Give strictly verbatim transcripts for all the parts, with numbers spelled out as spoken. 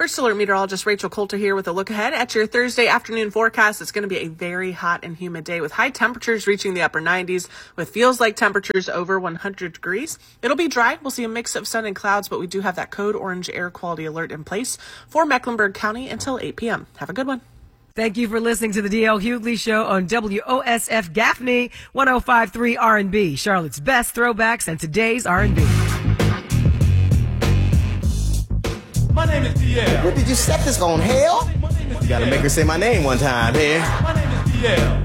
First Alert meteorologist Rachel Coulter here with a look ahead at your Thursday afternoon forecast. It's going to be a very hot and humid day with high temperatures reaching the upper nineties with feels like temperatures over one hundred degrees. It'll be dry. We'll see a mix of sun and clouds, but we do have that code orange air quality alert in place for Mecklenburg County until eight p.m. Have a good one. Thank you for listening to the D L Hughley Show on W O S F Gaffney, one oh five point three R and B, Charlotte's best throwbacks and today's R and B. My name is D L. Where did you set this on, hell? You gotta make her say my name one time here. My name is D L.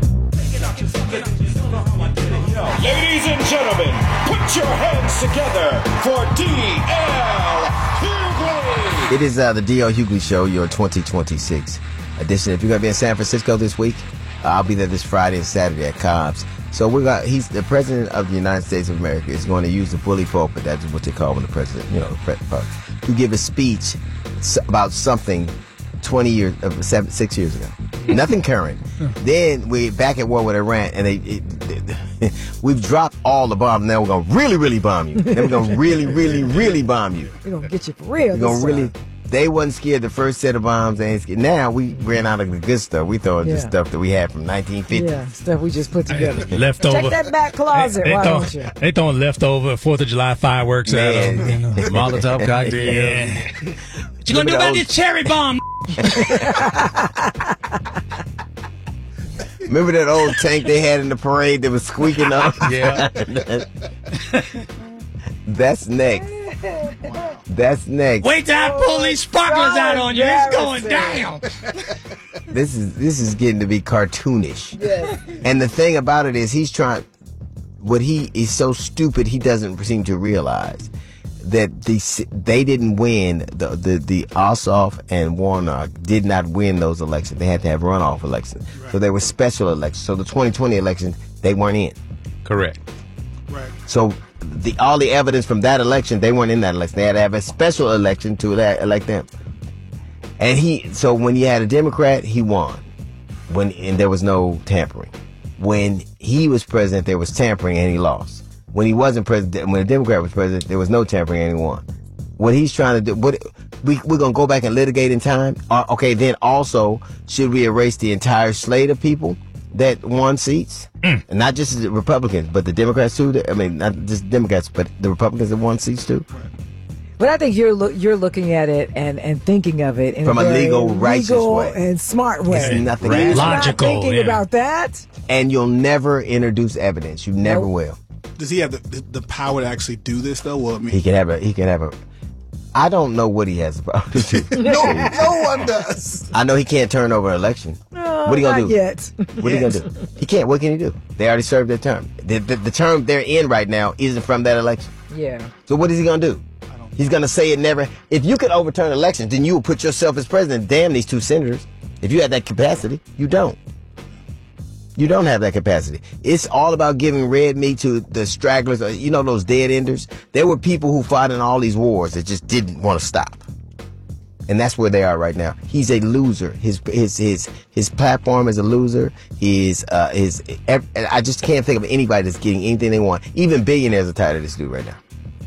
Ladies and gentlemen, put your hands together for D L Hughley. It is uh, the D L Hughley Show, your twenty twenty-six edition. If you're gonna be in San Francisco this week, uh, I'll be there this Friday and Saturday at Cobb's. So we got he's the president of the United States of America is going to use the bully pulpit. That's what they call when the president, you know, the president, to give a speech about something twenty years, uh, seven, six years ago. Nothing current. Then we back at war with Iran, and they, it, it, we've dropped all the bombs. Now we're gonna really, really bomb you. Then we're gonna really, really, really bomb you. We're going to get you for real. We're gonna really. They wasn't scared the first set of bombs. They ain't scared. Now we ran out of the good stuff. We throwing Yeah. the stuff that we had from nineteen fifty. Yeah, stuff we just put together. Leftover. Check that back closet, They, they why throw, don't you? they throwing leftover Fourth of July fireworks Man. at them. You know. Molotov cocktail. Yeah. What you gonna do about those- this cherry bomb? Remember that old tank they had in the parade that was squeaking up? Yeah. That's next. That's next. Wait till I pull these sparklers out on you. It's going embarrassing. down. This is this is getting to be cartoonish. Yes. And the thing about it is he's trying what he is so stupid he doesn't seem to realize that the, they didn't win the the, the Ossoff and Warnock did not win those elections. They had to have runoff elections. Right. So they were special elections. So the twenty twenty election they weren't in. Correct. Right. So the all the evidence from that election, they weren't in that election. They had to have a special election to elect, elect them. And he, so when you had a Democrat, he won. When and there was no tampering. When he was president, there was tampering and he lost. When he wasn't president, when a Democrat was president, there was no tampering and he won. What he's trying to do, what we we're gonna go back and litigate in time. Uh, okay, then also should we erase the entire slate of people that won seats? Mm. And not just the Republicans, but the Democrats too. I mean, not just Democrats, but the Republicans that won seats too. But I think you're lo- you're looking at it and, and thinking of it in From a, a very legal, righteous legal way. and smart way. It's nothing. He's Logical, not thinking yeah. about that. And you'll never introduce ever. You never Nope. will. Does he have the, the, the power to actually do this, though? Well, I mean, He can have a. He can have a. I don't know what he has about to do. no, no one does. I know he can't turn over an election. No, what are you gonna not do? yet. What are you gonna do? He can't. What can he do? They already served their term. The, the, the term they're in right now isn't from that election. Yeah. So what is he gonna do? He's gonna say it never. If you could overturn elections, then you would put yourself as president. Damn these two senators. If you had that capacity, you don't. You don't have that capacity. It's all about giving red meat to the stragglers. You know those dead enders? There were people who fought in all these wars that just didn't want to stop. And that's where they are right now. He's a loser. His his his his platform is a loser. His uh his I just can't think of anybody that's getting anything they want. Even billionaires are tired of this dude right now.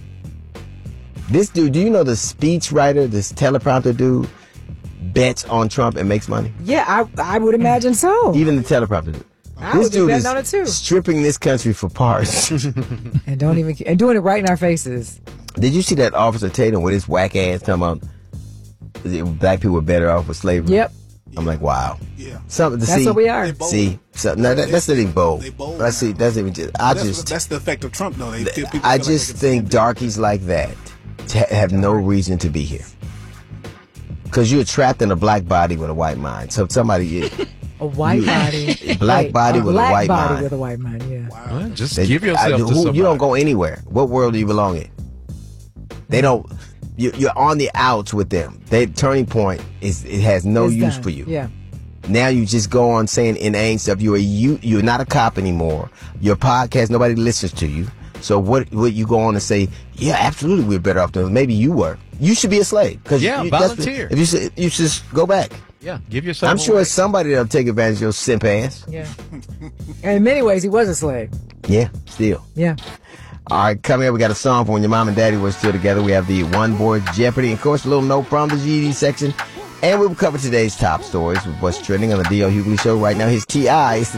This dude, do you know the speech writer, this teleprompter dude, bets on Trump and makes money? Yeah, I I would imagine so. Even the teleprompter dude. I This would be dude betting on it too. is stripping this country for parts. And don't even and doing it right in our faces. Did you see that Officer Tatum with his whack ass talking about black people were better off with slavery? Yep. I'm like, wow. Yeah. Something to That's see. what we are. They bold. See, so, no, that, that's not even bold. They bold Let's see, now. that's even just. I that's, just, that's the effect of Trump, though. They, people I feel like just they can think stand darkies like that t- have no reason to be here. Because you're trapped in a black body with a white mind. So somebody, A white body. black Wait, body with a black white body mind. with a white mind, yeah. Well, just They- give I- yourself who- to somebody. You don't go anywhere. What world do you belong in? They don't. You, you're on the outs with them. Their turning point is it has no It's use done. for you. Yeah. Now you just go on saying inane stuff. You're a you. You're not a cop anymore. Your podcast, nobody listens to you. So what? What you go on and say? Yeah, absolutely, we're better off than maybe you were. You should be a slave. Cause Yeah, you, that's- volunteer. If you should, you should just go back. Yeah, give yourself. I'm sure away. it's somebody that'll take advantage of your simp ass. Yeah. And in many ways, he was a slave. Yeah, still. Yeah. All right, coming up, we got a song from when your mom and daddy were still together. We have the One Board Jeopardy. And, of course, a little note from the G D section. And we'll cover today's top stories with what's trending on the D L Hughley Show right now. Here's T I